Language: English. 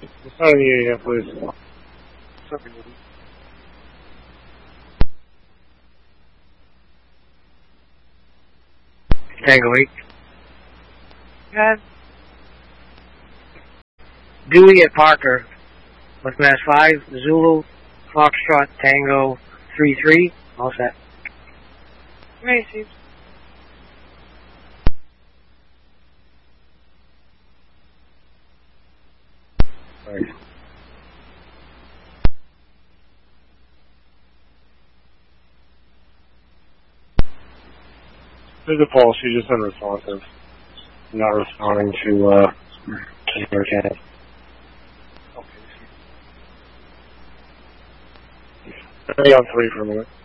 It's not in the AF, please. Tango 8. Yeah. Dewey at Parker. West Mass 5, Zulu, Foxtrot, Tango 3-3. All set. Macy's. Thanks. There's a pulse, she's just unresponsive. Not responding to her channel. Stay on 3 for a minute.